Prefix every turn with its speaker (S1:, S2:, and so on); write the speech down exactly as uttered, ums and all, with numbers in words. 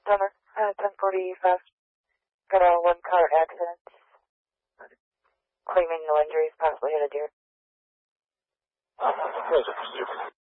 S1: Summer, uh, ten forty-five. Got a one-car accident. Claiming no injuries, possibly hit a deer.
S2: Present.